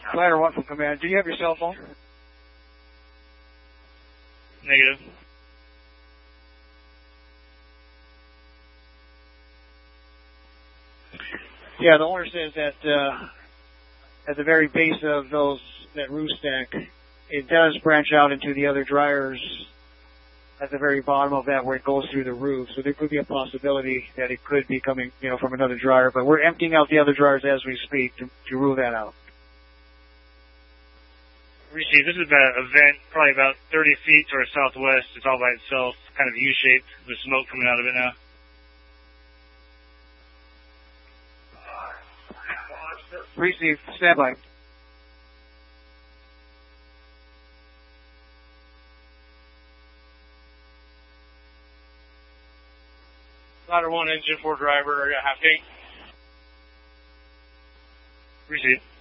Ladder 1 from command. Do you have your cell phone? Negative. Yeah, the owner says that at the very base of that roof stack, it does branch out into the other dryers at the very bottom of that where it goes through the roof. So there could be a possibility that it could be coming, from another dryer. But we're emptying out the other dryers as we speak to rule that out. Receive. This is a vent, probably about 30 feet to our southwest. It's all by itself, kind of U-shaped, with smoke coming out of it now. Receive. Stand by. Ladder 1, engine 4 driver, half tank. Receive.